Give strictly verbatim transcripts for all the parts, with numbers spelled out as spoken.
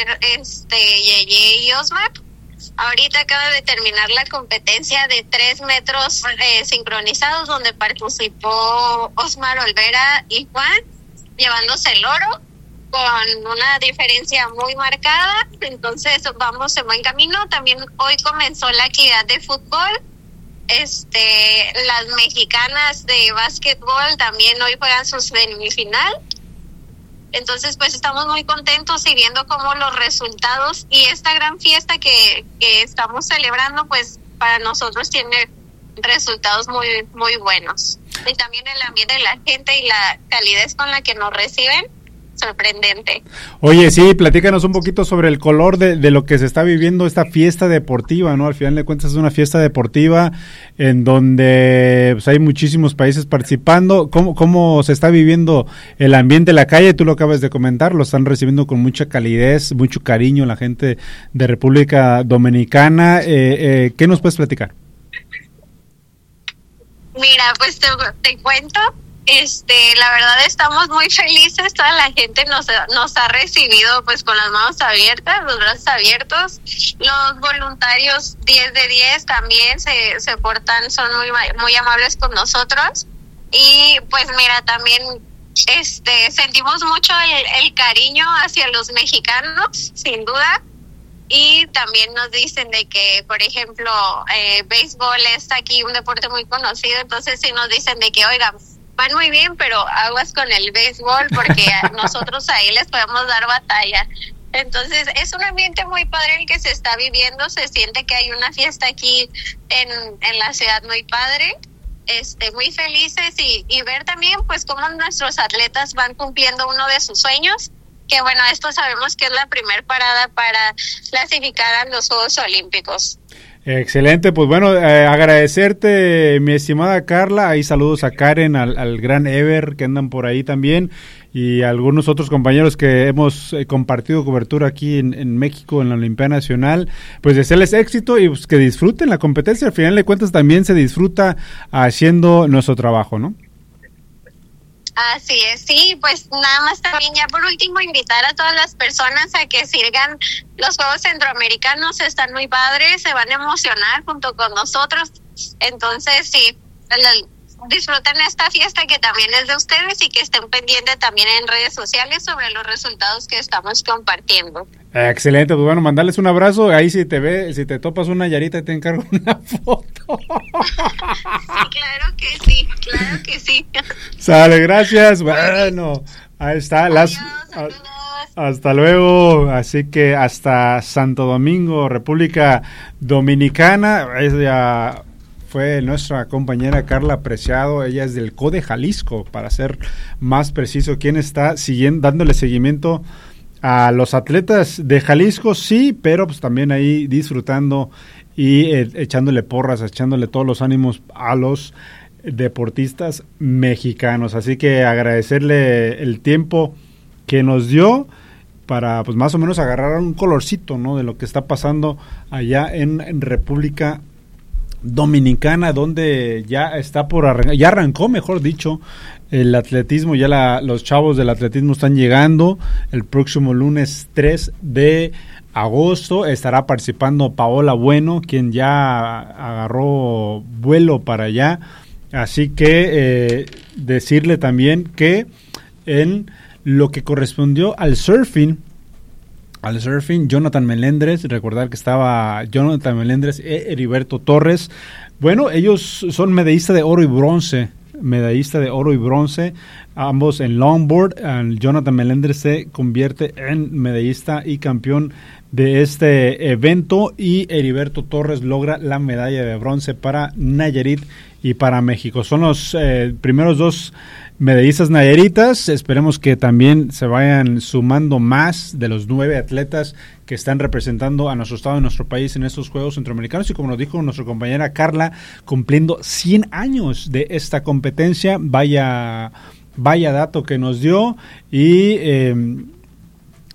ver, este, Yeye y Osmar. Ahorita acaba de terminar la competencia de tres metros eh, sincronizados, donde participó Osmar Olvera y Juan, llevándose el oro con una diferencia muy marcada. Entonces vamos en buen camino. También hoy comenzó la actividad de fútbol. Este, las mexicanas de básquetbol también hoy juegan su semifinal. Entonces, pues estamos muy contentos y viendo cómo los resultados y esta gran fiesta que, que estamos celebrando, pues para nosotros tiene resultados muy, muy buenos. Y también el ambiente de la gente y la calidez con la que nos reciben, sorprendente. Oye, sí, platícanos un poquito sobre el color de, de lo que se está viviendo esta fiesta deportiva, ¿no? Al final de cuentas es una fiesta deportiva en donde pues, hay muchísimos países participando. ¿Cómo, cómo se está viviendo el ambiente en la calle? Tú lo acabas de comentar, lo están recibiendo con mucha calidez, mucho cariño la gente de República Dominicana. Eh, eh, ¿Qué nos puedes platicar? Mira, pues te, te cuento. Este, la verdad estamos muy felices, toda la gente nos, nos ha recibido pues con las manos abiertas, los brazos abiertos. Los voluntarios diez de diez también se, se portan, son muy, muy amables con nosotros. Y pues mira, también este sentimos mucho el, el cariño hacia los mexicanos, sin duda. Y también nos dicen de que, por ejemplo, eh, béisbol es aquí un deporte muy conocido, entonces sí nos dicen de que, oigan, van muy bien, pero aguas con el béisbol porque a nosotros ahí les podemos dar batalla. Entonces es un ambiente muy padre el que se está viviendo, se siente que hay una fiesta aquí en, en la ciudad muy padre, este, muy felices y, y ver también pues cómo nuestros atletas van cumpliendo uno de sus sueños, que bueno, esto sabemos que es la primer parada para clasificar a los Juegos Olímpicos. Excelente, pues bueno, eh, agradecerte, mi estimada Carla, ahí saludos a Karen, al, al gran Ever que andan por ahí también y a algunos otros compañeros que hemos eh, compartido cobertura aquí en, en México en la Olimpiada Nacional, pues desearles éxito y pues, que disfruten la competencia, al final de cuentas también se disfruta haciendo nuestro trabajo, ¿no? Así es, sí, pues nada más también ya por último invitar a todas las personas a que sigan los Juegos Centroamericanos, están muy padres, se van a emocionar junto con nosotros, entonces sí, disfruten esta fiesta que también es de ustedes y que estén pendientes también en redes sociales sobre los resultados que estamos compartiendo. Excelente, pues bueno, mandarles un abrazo, ahí si te ve, si te topas una Yarita te encargo una foto. Sí, claro que sí, claro que sí. Sale, gracias, bueno, ahí está. Adiós, las a, hasta luego, así que hasta Santo Domingo, República Dominicana, ella fue nuestra compañera Carla Preciado, ella es del C O D E Jalisco, para ser más preciso, quien está siguiendo, dándole seguimiento a los atletas de Jalisco, sí, pero pues también ahí disfrutando y eh, echándole porras, echándole todos los ánimos a los deportistas mexicanos. Así que agradecerle el tiempo que nos dio para pues más o menos agarrar un colorcito, ¿no?, de lo que está pasando allá en, en República Dominicana, donde ya está por arrancar, ya arrancó, mejor dicho, el atletismo, ya la, los chavos del atletismo están llegando. El próximo lunes tres de agosto estará participando Paola Bueno, quien ya agarró vuelo para allá. Así que eh, decirle también que en lo que correspondió al surfing, al surfing, Jonathan Melendres, recordar que estaba Jonathan Melendres e Heriberto Torres. Bueno, ellos son medallistas de oro y bronce, medallista de oro y bronce, ambos en longboard. Jonathan Melendres se convierte en medallista y campeón de este evento y Heriberto Torres logra la medalla de bronce para Nayarit y para México. Son los eh, primeros dos medallistas nayaritas. Esperemos que también se vayan sumando más de los nueve atletas que están representando a nuestro estado y nuestro país en estos Juegos Centroamericanos, y como nos dijo nuestra compañera Carla, cumpliendo cien años de esta competencia. Vaya, vaya dato que nos dio. Y eh,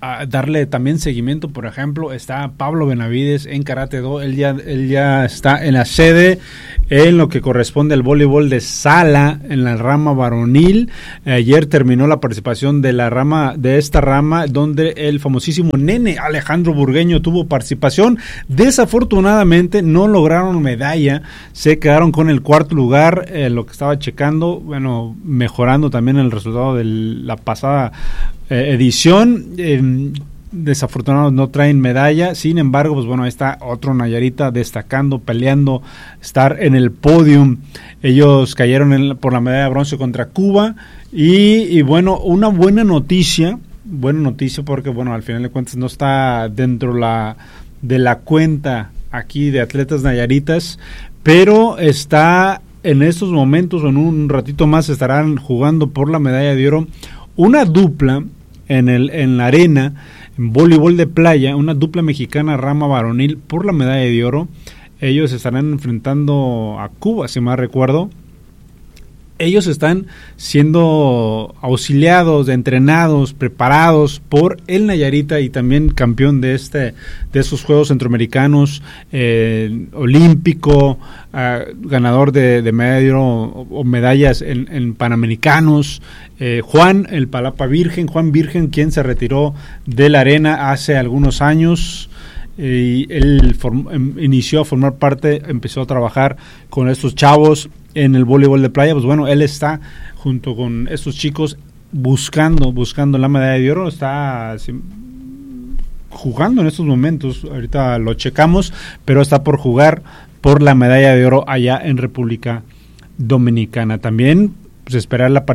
a darle también seguimiento. Por ejemplo, está Pablo Benavides en Karate Do, él ya, él ya está en la sede en lo que corresponde al voleibol de sala en la rama varonil. Ayer terminó la participación de la rama, de esta rama, donde el famosísimo nene Alejandro Burgueño tuvo participación. Desafortunadamente no lograron medalla, se quedaron con el cuarto lugar, eh, lo que estaba checando, bueno, mejorando también el resultado de la pasada eh, edición. Eh, desafortunados no traen medalla, sin embargo, pues bueno, ahí está otro Nayarita destacando, peleando, estar en el podium. Ellos cayeron en, por la medalla de bronce contra Cuba y, y bueno, una buena noticia, buena noticia porque bueno, al final de cuentas no está dentro la, de la cuenta aquí de atletas nayaritas, pero está en estos momentos, o en un ratito más estarán jugando por la medalla de oro, una dupla en el en la arena, en voleibol de playa, una dupla mexicana rama varonil por la medalla de oro. Ellos estarán enfrentando a Cuba, si mal recuerdo. Ellos están siendo auxiliados, entrenados, preparados por el Nayarita y también campeón de este de estos Juegos Centroamericanos, eh, olímpico, eh, ganador de, de medalla de oro o, o medallas en, en Panamericanos. Eh, Juan, el Palapa Virgen, Juan Virgen, quien se retiró de la arena hace algunos años. Y él form, inició a formar parte, empezó a trabajar con estos chavos en el voleibol de playa. Pues bueno, él está junto con estos chicos buscando, buscando la medalla de oro, está así, jugando en estos momentos, ahorita lo checamos, pero está por jugar por la medalla de oro allá en República Dominicana. También pues esperar la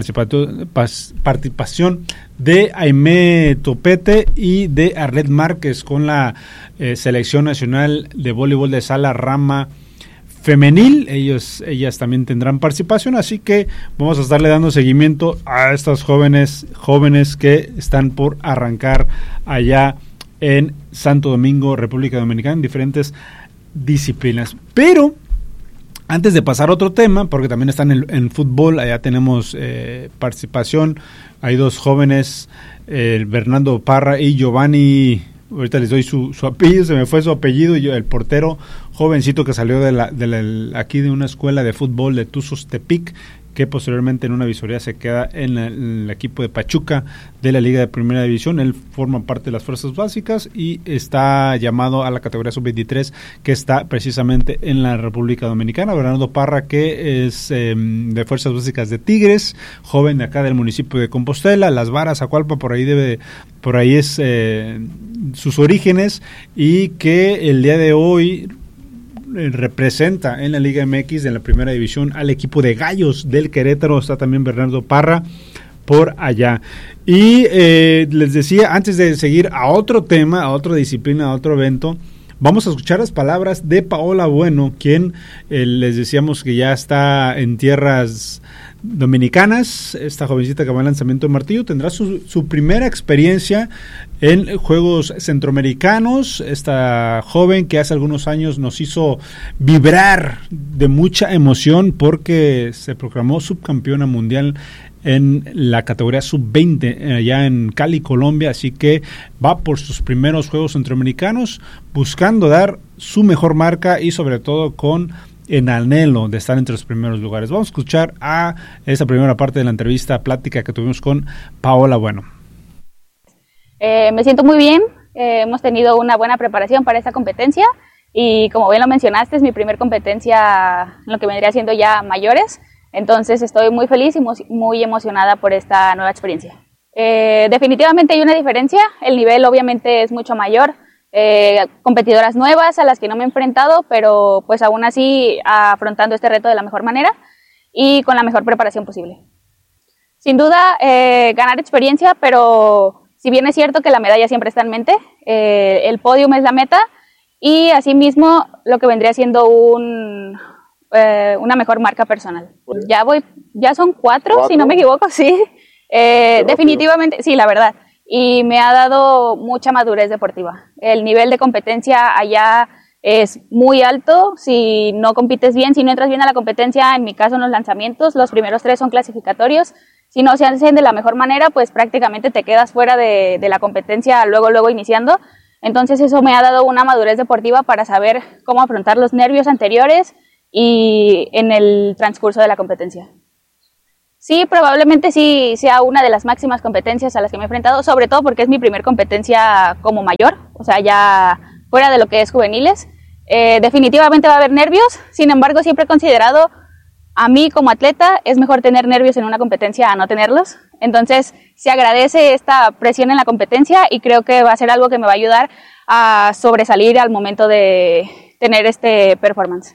participación de Aimé Topete y de Arlet Márquez con la eh, selección nacional de voleibol de sala rama femenil. Ellos, ellas también tendrán participación, así que vamos a estarle dando seguimiento a estas jóvenes, jóvenes que están por arrancar allá en Santo Domingo, República Dominicana, en diferentes disciplinas. Pero antes de pasar a otro tema, porque también están en, en fútbol, allá tenemos eh, participación, hay dos jóvenes, eh, Bernardo Parra y Giovanni, ahorita les doy su, su apellido, se me fue su apellido, y yo, el portero jovencito que salió de la, de la, aquí de una escuela de fútbol de Tuzos Tepic, que posteriormente en una visoría se queda en, la, en el equipo de Pachuca de la Liga de Primera División. Él forma parte de las fuerzas básicas y está llamado a la categoría sub veintitrés, que está precisamente en la República Dominicana. Bernardo Parra, que es eh, de fuerzas básicas de Tigres, joven de acá del municipio de Compostela, Las Varas, Acualpa, por ahí debe, por ahí es eh, sus orígenes, y que el día de hoy representa en la Liga M X de la Primera División al equipo de Gallos del Querétaro. Está también Bernardo Parra por allá. Y eh, les decía, antes de seguir a otro tema, a otra disciplina, a otro evento, vamos a escuchar las palabras de Paola Bueno, quien eh, les decíamos que ya está en tierras dominicanas. Esta jovencita que va al lanzamiento de martillo tendrá su, su primera experiencia en Juegos Centroamericanos. Esta joven que hace algunos años nos hizo vibrar de mucha emoción porque se proclamó subcampeona mundial en la categoría sub veinte allá en Cali, Colombia, así que va por sus primeros Juegos Centroamericanos buscando dar su mejor marca y sobre todo con en anhelo de estar entre los primeros lugares. Vamos a escuchar a esa primera parte de la entrevista, plática que tuvimos con Paola Bueno. Eh, me siento muy bien, eh, hemos tenido una buena preparación para esta competencia y como bien lo mencionaste, es mi primer competencia en lo que vendría siendo ya mayores, entonces estoy muy feliz y muy emocionada por esta nueva experiencia. Eh, definitivamente hay una diferencia, el nivel obviamente es mucho mayor, Eh, competidoras nuevas a las que no me he enfrentado, pero pues aún así afrontando este reto de la mejor manera y con la mejor preparación posible. Sin duda, eh, ganar experiencia, pero si bien es cierto que la medalla siempre está en mente, eh, el podium es la meta y asimismo lo que vendría siendo un, eh, una mejor marca personal. Ya voy, ya son cuatro, ¿Cuatro? si no me equivoco, sí. Eh, definitivamente, sí, la verdad. Y me ha dado mucha madurez deportiva. El nivel de competencia allá es muy alto. Si no compites bien, si no entras bien a la competencia, en mi caso en los lanzamientos, los primeros tres son clasificatorios. si no se hacen de la mejor manera, pues prácticamente te quedas fuera de, de la competencia luego, luego iniciando. Entonces eso me ha dado una madurez deportiva para saber cómo afrontar los nervios anteriores y en el transcurso de la competencia. Sí, probablemente sí sea una de las máximas competencias a las que me he enfrentado, sobre todo porque es mi primer competencia como mayor, o sea, ya fuera de lo que es juveniles. Eh, definitivamente va a haber nervios, sin embargo siempre he considerado, a mí como atleta es mejor tener nervios en una competencia a no tenerlos. Entonces se agradece esta presión en la competencia y creo que va a ser algo que me va a ayudar a sobresalir al momento de tener este performance.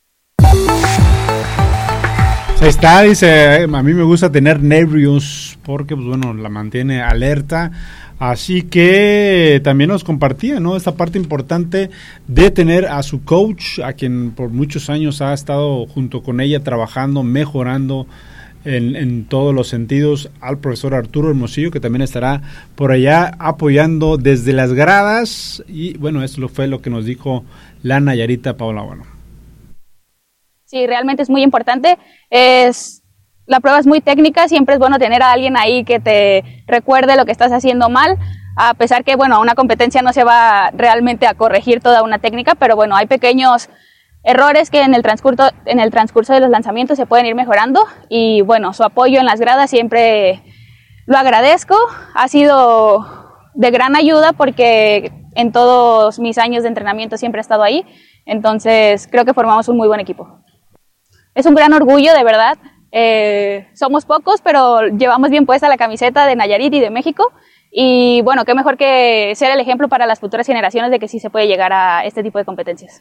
Ahí está, dice, a mí me gusta tener nervios porque, pues bueno, la mantiene alerta. Así que también nos compartía, ¿no?, esta parte importante de tener a su coach, a quien por muchos años ha estado junto con ella trabajando, mejorando en, en todos los sentidos, al profesor Arturo Hermosillo, que también estará por allá apoyando desde las gradas. Y bueno, eso fue lo que nos dijo la Nayarita Paola Bueno. Sí, realmente es muy importante. Es... La prueba es muy técnica, siempre es bueno tener a alguien ahí que te recuerde lo que estás haciendo mal, a pesar que, bueno, una competencia no se va realmente a corregir toda una técnica, pero bueno, hay pequeños errores que en el transcurso, en el transcurso de los lanzamientos se pueden ir mejorando y, bueno, su apoyo en las gradas siempre lo agradezco, ha sido de gran ayuda porque en todos mis años de entrenamiento siempre he estado ahí, entonces creo que formamos un muy buen equipo. Es un gran orgullo, de verdad. Eh, somos pocos, pero llevamos bien puesta la camiseta de Nayarit y de México y bueno, qué mejor que ser el ejemplo para las futuras generaciones de que sí se puede llegar a este tipo de competencias.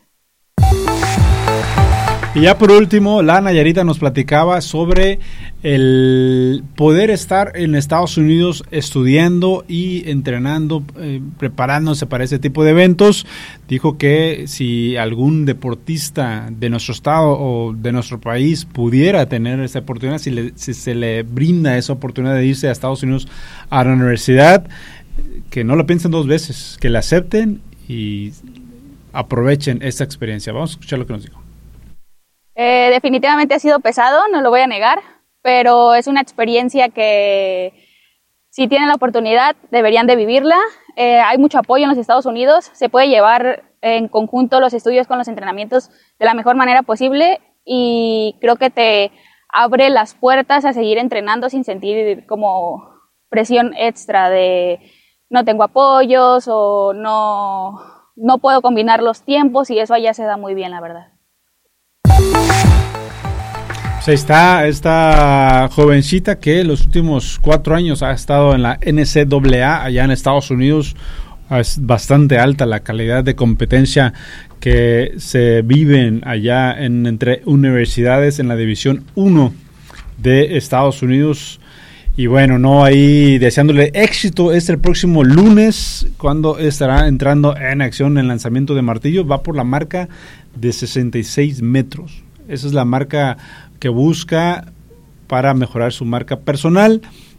Y ya por último, la Nayarita nos platicaba sobre el poder estar en Estados Unidos estudiando y entrenando, eh, preparándose para ese tipo de eventos. Dijo que si algún deportista de nuestro estado o de nuestro país pudiera tener esa oportunidad, si, le, si se le brinda esa oportunidad de irse a Estados Unidos a la universidad, que no lo piensen dos veces, que la acepten y aprovechen esta experiencia. Vamos a escuchar lo que nos dijo. Eh, definitivamente ha sido pesado, no lo voy a negar, pero es una experiencia que si tienen la oportunidad deberían de vivirla. Eh, hay mucho apoyo en los Estados Unidos, se puede llevar en conjunto los estudios con los entrenamientos de la mejor manera posible y creo que te abre las puertas a seguir entrenando sin sentir como presión extra de no tengo apoyos o no, no puedo combinar los tiempos y eso allá se da muy bien, la verdad. Pues ahí está esta jovencita que los últimos cuatro años ha estado en la N C A A allá en Estados Unidos. Es bastante alta la calidad de competencia que se viven allá en, entre universidades en la División uno de Estados Unidos. Y bueno, no ahí deseándole éxito. Es el próximo lunes cuando estará entrando en acción el lanzamiento de martillo. Va por la marca de sesenta y seis metros. Esa es la marca que busca para mejorar su marca personal.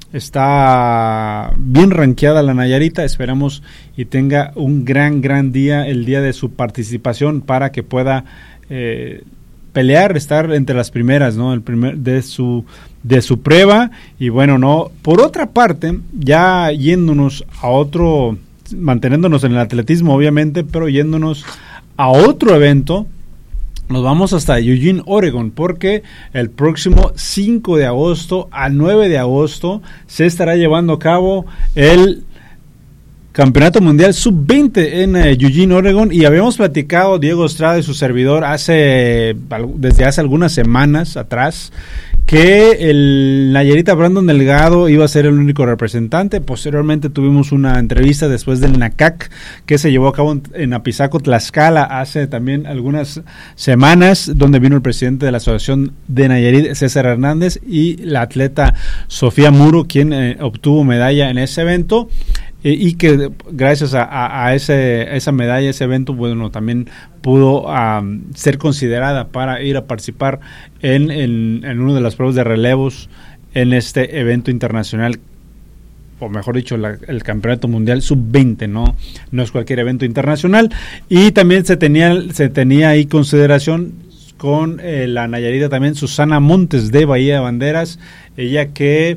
Está bien rankeada la Nayarita. Esperamos y tenga un gran, gran día el día de su participación para que pueda eh, pelear, estar entre las primeras, ¿no? El primer de su de su prueba. Y bueno, no. Por otra parte, ya yéndonos a otro, manteniéndonos en el atletismo, obviamente, pero yéndonos a otro evento. Nos vamos hasta Eugene, Oregon, porque el próximo cinco de agosto al nueve de agosto se estará llevando a cabo el Campeonato Mundial sub veinte en eh, Eugene, Oregon, y habíamos platicado Diego Estrada y su servidor hace desde hace algunas semanas atrás que el Nayarita Brandon Delgado iba a ser el único representante. Posteriormente tuvimos una entrevista después del NACAC que se llevó a cabo en, en Apizaco, Tlaxcala, hace también algunas semanas, donde vino el presidente de la Asociación de Nayarit, César Hernández, y la atleta Sofía Muro, quien eh, obtuvo medalla en ese evento. Y que gracias a, a, a, ese, a esa medalla, ese evento, bueno, también pudo um, ser considerada para ir a participar en, en, en una de las pruebas de relevos en este evento internacional, o mejor dicho, la, el Campeonato Mundial sub veinte, ¿no? No es cualquier evento internacional. Y también se tenía, se tenía ahí consideración con eh, la Nayarita también, Susana Montes de Bahía de Banderas, ella que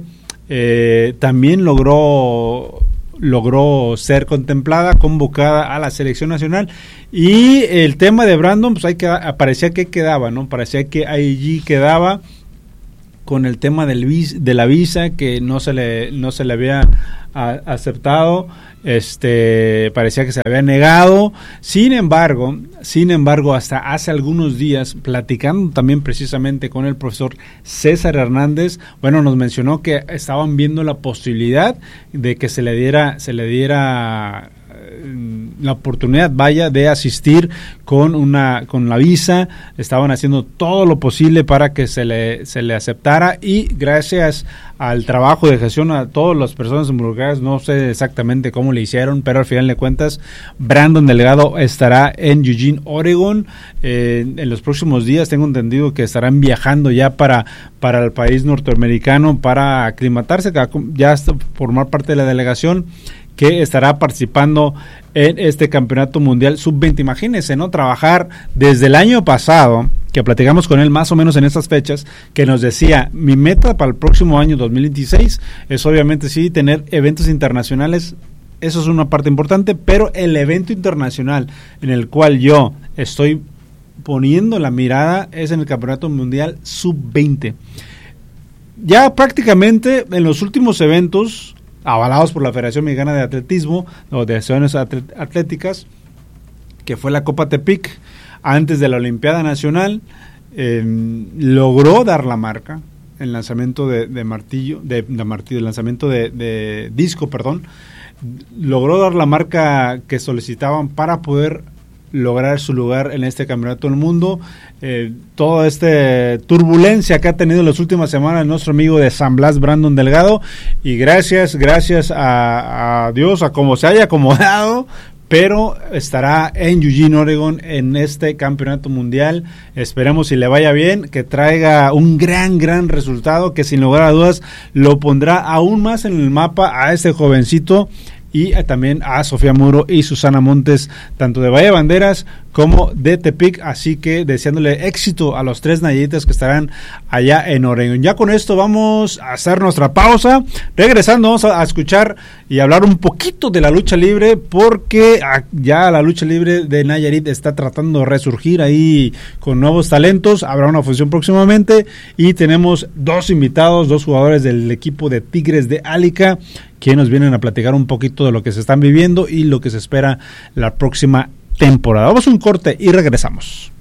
eh, también logró logró ser contemplada, convocada a la selección nacional. Y el tema de Brandon, pues ahí queda, parecía que quedaba, ¿no? Parecía que allí quedaba con el tema del vis, de la visa, que no se le no se le había a, aceptado, este parecía que se había negado. Sin embargo, sin embargo, hasta hace algunos días, platicando también precisamente con el profesor César Hernández, bueno, nos mencionó que estaban viendo la posibilidad de que se le diera, se le diera la oportunidad, vaya, de asistir con una con la visa. Estaban haciendo todo lo posible para que se le se le aceptara, y gracias al trabajo de gestión a todas las personas involucradas, no sé exactamente cómo le hicieron, pero al final de cuentas Brandon Delgado estará en Eugene, Oregon, eh, en los próximos días. Tengo entendido que estarán viajando ya para para el país norteamericano para aclimatarse, ya formar parte de la delegación que estará participando en este campeonato mundial sub veinte. Imagínense, ¿no? Trabajar desde el año pasado, que platicamos con él más o menos en estas fechas, que nos decía, mi meta para el próximo año dos mil veintiséis es obviamente sí tener eventos internacionales. Eso es una parte importante, pero el evento internacional en el cual yo estoy poniendo la mirada es en el campeonato mundial sub veinte. Ya prácticamente en los últimos eventos avalados por la Federación Mexicana de Atletismo o de Asociaciones Atléticas, que fue la Copa Tepic, antes de la Olimpiada Nacional, eh, logró dar la marca, el lanzamiento de, de martillo, de, de martillo, el lanzamiento de, de disco, perdón, logró dar la marca que solicitaban para poder lograr su lugar en este campeonato del mundo. Eh, toda esta turbulencia que ha tenido en las últimas semanas nuestro amigo de San Blas, Brandon Delgado, y gracias, gracias a, a Dios, a como se haya acomodado, pero estará en Eugene, Oregon, en este campeonato mundial. Esperemos si le vaya bien, que traiga un gran, gran resultado, que sin lugar a dudas lo pondrá aún más en el mapa a este jovencito, y también a Sofía Muro y Susana Montes, tanto de Valle Banderas como de Tepic. Así que deseándole éxito a los tres nayitas que estarán allá en Oregon. Ya con esto vamos a hacer nuestra pausa. Regresando vamos a, a escuchar y hablar un poquito de la lucha libre, porque ya la lucha libre de Nayarit está tratando de resurgir ahí con nuevos talentos. Habrá una función próximamente y tenemos dos invitados, dos jugadores del equipo de Tigres de Álica, que nos vienen a platicar un poquito de lo que se están viviendo y lo que se espera la próxima temporada. Vamos a un corte y regresamos.